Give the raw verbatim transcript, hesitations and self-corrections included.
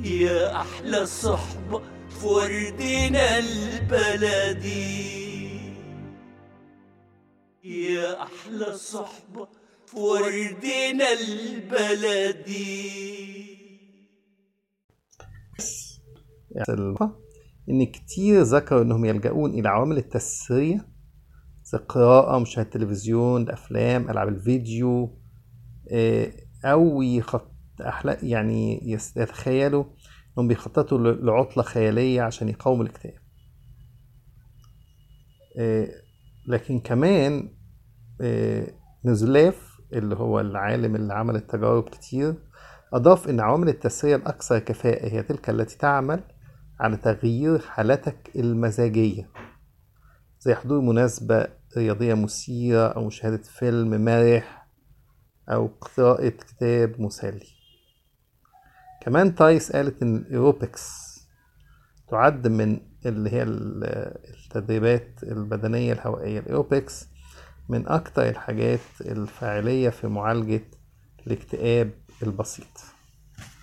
يا أحلى صحبة في وردنا البلدي، يا أحلى صحبة في وردنا البلدي. يعني إن كتير ذكروا إنهم يلجؤون إلى عوامل التسرية زي القراءة، مشاهدة التلفزيون، الأفلام، ألعاب الفيديو، أو يخط أحلى يعني يتخيلوا إنهم بيخططوا لعطلة خيالية عشان يقاوموا الاكتئاب. لكن كمان نزلاف اللي هو العالم اللي عمل التجارب كتير أضاف إن عوامل التسرية الأكثر كفاءة هي تلك التي تعمل على تغيير حالتك المزاجية، زي حضور مناسبة رياضية مثيرة أو مشاهدة فيلم مرح أو قراءة كتاب مسلي. كمان تايس قالت إن الإيروبكس تعد من اللي هي التدريبات البدنية الهوائية، الإيروبكس من أكتر الحاجات الفاعلية في معالجة الاكتئاب البسيط.